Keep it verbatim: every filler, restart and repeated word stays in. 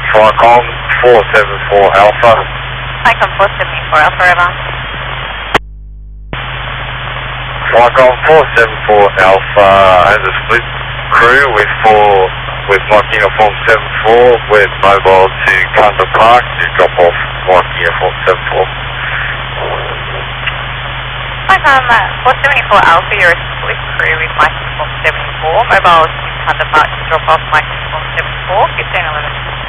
Flycom four seven four Alpha. Flycom four seven four Alpha, over. Flycom four seven four Alpha has a split crew with four, with Mike Uniform seven four, with mobile to Kunda Park to drop off Mike Uniform seven four. Flycom four seven four Alpha, you're a split crew with Mike Uniform seven four, mobile to Kunda Park to drop off Mike Uniform seven four, fifteen eleven.